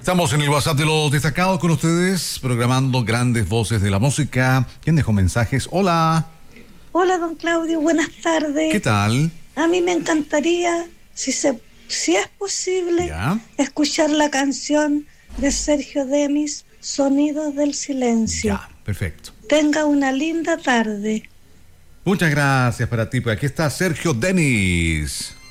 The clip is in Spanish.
Estamos en el WhatsApp de los destacados con ustedes, programando grandes voces de la música. ¿Quién dejó mensajes? Hola. Hola, don Claudio, buenas tardes. ¿Qué tal? A mí me encantaría, si es posible, ¿Ya? escuchar la canción de Sergio Denis, Sonidos del Silencio. Ya, perfecto. Tenga una linda tarde. Muchas gracias para ti. Pues aquí está Sergio Denis.